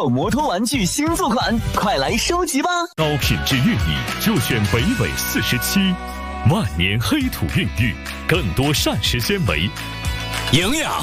手摩托玩具新作款，快来收集吧！ 高品质玉米就选北纬47，万年黑土孕育，更多膳食纤维， 营养